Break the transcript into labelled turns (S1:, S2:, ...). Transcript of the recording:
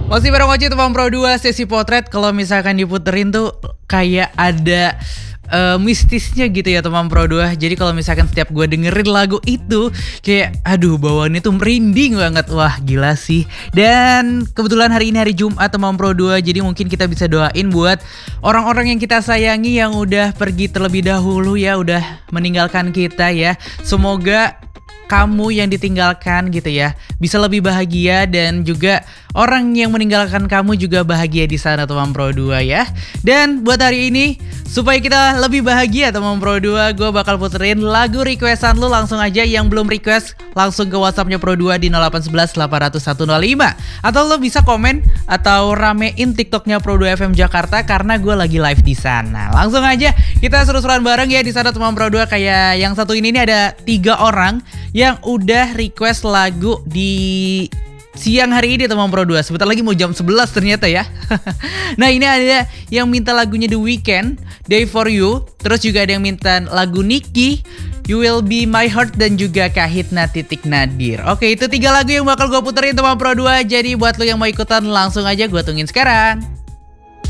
S1: Masih bareng Oci Teman Pro 2 sesi potret. Kalau misalkan diputerin tuh kayak ada mistisnya gitu ya Teman Pro 2. Jadi kalau misalkan setiap gue dengerin lagu itu kayak aduh bawaannya tuh merinding banget. Wah gila sih. Dan kebetulan hari ini hari Jumat Teman Pro 2. Jadi mungkin kita bisa doain buat orang-orang yang kita sayangi yang udah pergi terlebih dahulu ya, udah meninggalkan kita ya. Semoga kamu yang ditinggalkan gitu ya bisa lebih bahagia, dan juga orang yang meninggalkan kamu juga bahagia di sana Teman Pro 2 ya. Dan buat hari ini supaya kita lebih bahagia Teman Pro 2, gue bakal puterin lagu requestan lu. Langsung aja yang belum request langsung ke WhatsAppnya Pro 2 di 0811 800 105, atau lo bisa komen atau ramein TikToknya Pro 2 FM Jakarta karena gue lagi live di sana. Langsung aja kita seru-seruan bareng ya di sana Teman Pro 2. Kayak yang satu ini ada 3 orang yang udah request lagu di siang hari ini Teman Pro 2. Sebentar lagi mau jam 11 ternyata ya. Nah ini ada yang minta lagunya The Weeknd, Day For You. Terus juga ada yang minta lagu Nicki, You Will Be My Heart, dan juga Kahitna Titik Nadir. Oke, itu 3 lagu yang bakal gue puterin Teman Pro 2. Jadi buat lo yang mau ikutan langsung aja gue tungguin sekarang.